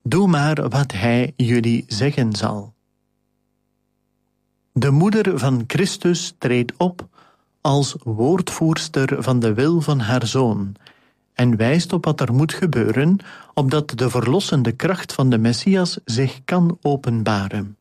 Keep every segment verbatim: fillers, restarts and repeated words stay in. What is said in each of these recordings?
Doe maar wat hij jullie zeggen zal. De moeder van Christus treedt op als woordvoerster van de wil van haar zoon en wijst op wat er moet gebeuren, opdat de verlossende kracht van de Messias zich kan openbaren.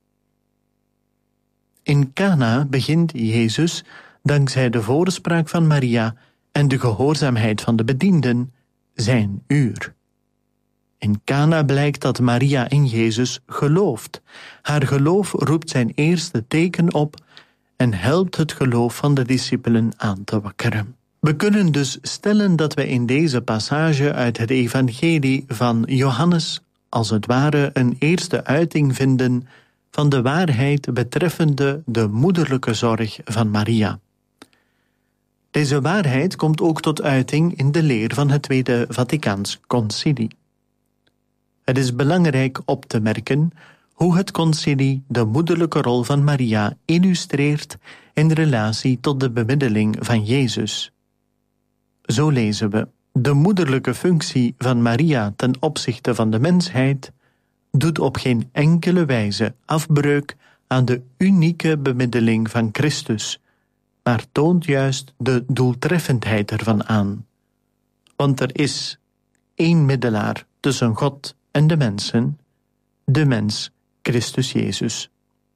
In Kana begint Jezus, dankzij de voorspraak van Maria en de gehoorzaamheid van de bedienden, zijn uur. In Kana blijkt dat Maria in Jezus gelooft. Haar geloof roept zijn eerste teken op en helpt het geloof van de discipelen aan te wakkeren. We kunnen dus stellen dat we in deze passage uit het evangelie van Johannes als het ware een eerste uiting vinden van de waarheid betreffende de moederlijke zorg van Maria. Deze waarheid komt ook tot uiting in de leer van het Tweede Vaticaans Concilie. Het is belangrijk op te merken hoe het concilie de moederlijke rol van Maria illustreert in relatie tot de bemiddeling van Jezus. Zo lezen we: de moederlijke functie van Maria ten opzichte van de mensheid doet op geen enkele wijze afbreuk aan de unieke bemiddeling van Christus, maar toont juist de doeltreffendheid ervan aan. Want er is één middelaar tussen God en de mensen, de mens Christus Jezus.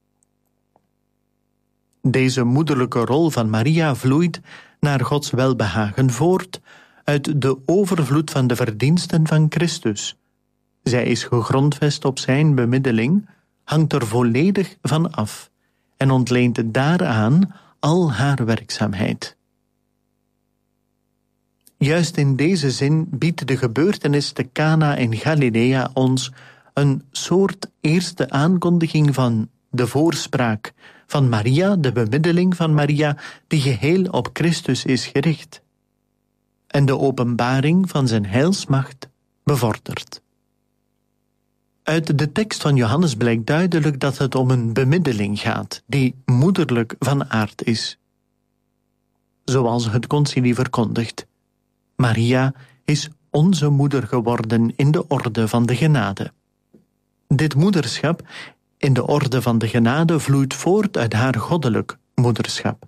Deze moederlijke rol van Maria vloeit naar Gods welbehagen voort uit de overvloed van de verdiensten van Christus. Zij is gegrondvest op zijn bemiddeling, hangt er volledig van af en ontleent daaraan al haar werkzaamheid. Juist in deze zin biedt de gebeurtenis te Kana in Galilea ons een soort eerste aankondiging van de voorspraak van Maria, de bemiddeling van Maria, die geheel op Christus is gericht, en de openbaring van zijn heilsmacht bevordert. Uit de tekst van Johannes blijkt duidelijk dat het om een bemiddeling gaat, die moederlijk van aard is. Zoals het concilie verkondigt: Maria is onze moeder geworden in de orde van de genade. Dit moederschap in de orde van de genade vloeit voort uit haar goddelijk moederschap.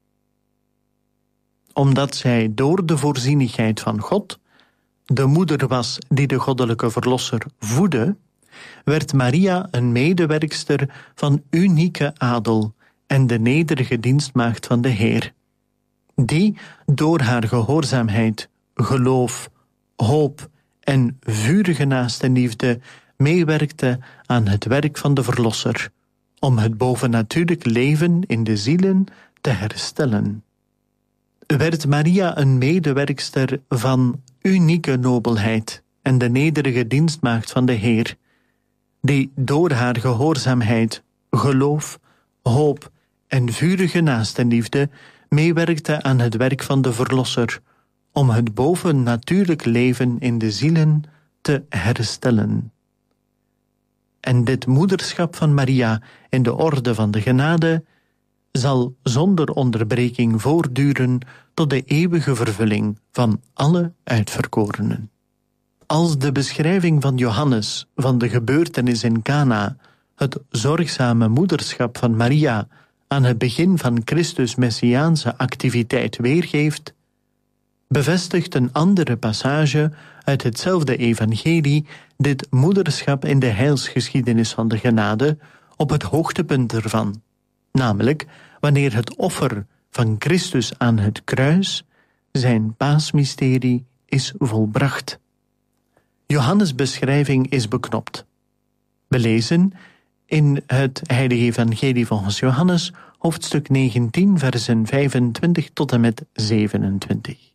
Omdat zij door de voorzienigheid van God de moeder was die de goddelijke verlosser voedde, werd Maria een medewerkster van unieke adel en de nederige dienstmaagd van de Heer, die door haar gehoorzaamheid, geloof, hoop en vurige naastenliefde meewerkte aan het werk van de Verlosser, om het bovennatuurlijk leven in de zielen te herstellen. Werd Maria een medewerkster van unieke nobelheid en de nederige dienstmaagd van de Heer, die door haar gehoorzaamheid, geloof, hoop en vurige naastenliefde meewerkte aan het werk van de Verlosser, om het bovennatuurlijk leven in de zielen te herstellen. En dit moederschap van Maria in de orde van de genade zal zonder onderbreking voortduren tot de eeuwige vervulling van alle uitverkorenen. Als de beschrijving van Johannes van de gebeurtenis in Kana het zorgzame moederschap van Maria aan het begin van Christus' messiaanse activiteit weergeeft, bevestigt een andere passage uit hetzelfde evangelie dit moederschap in de heilsgeschiedenis van de genade op het hoogtepunt ervan, namelijk wanneer het offer van Christus aan het kruis, zijn paasmysterie, is volbracht. Johannes' beschrijving is beknopt. We lezen in het heilige evangelie volgens Johannes, hoofdstuk negentien, versen vijfentwintig tot en met zevenentwintig.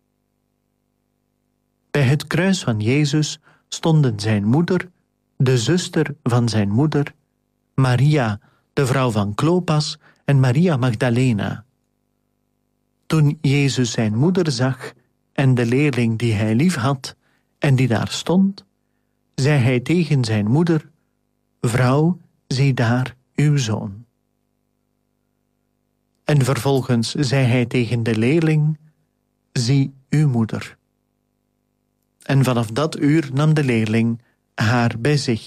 Bij het kruis van Jezus stonden zijn moeder, de zuster van zijn moeder, Maria, de vrouw van Klopas, en Maria Magdalena. Toen Jezus zijn moeder zag en de leerling die hij lief had en die daar stond, zei hij tegen zijn moeder: Vrouw, zie daar uw zoon. En vervolgens zei hij tegen de leerling: Zie uw moeder. En vanaf dat uur nam de leerling haar bij zich